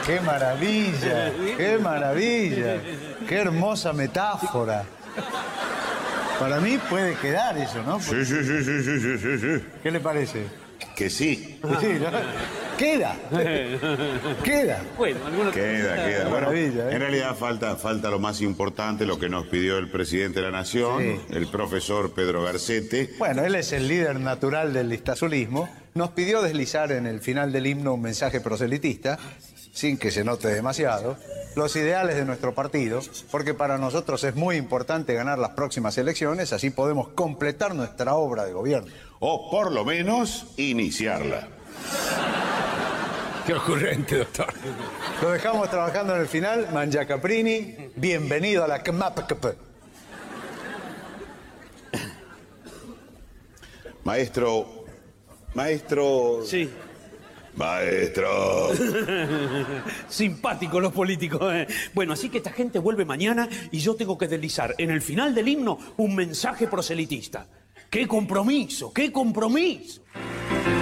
¡Qué maravilla! ¡Qué maravilla! ¡Qué hermosa metáfora! Para mí puede quedar eso, ¿no? Sí. ¿Qué le parece? Que sí. Sí, ¿no? Queda. Queda. Bueno, algunos... Queda. Bueno, Maravilla, ¿eh? en realidad falta lo más importante, lo que nos pidió el presidente de la Nación, Sí. el profesor Pedro Garcete. Bueno, él es el líder natural del listazulismo. Nos pidió deslizar en el final del himno un mensaje proselitista, sin que se note demasiado, los ideales de nuestro partido, porque para nosotros es muy importante ganar las próximas elecciones, así podemos completar nuestra obra de gobierno. O por lo menos iniciarla. Qué ocurrente, doctor. Lo dejamos trabajando en el final. Manja Caprini, bienvenido a la CMAPCP. Maestro. Sí. Maestro. Simpáticos los políticos. Bueno, así que esta gente vuelve mañana y yo tengo que deslizar en el final del himno un mensaje proselitista. ¡Qué compromiso! ¡Qué compromiso!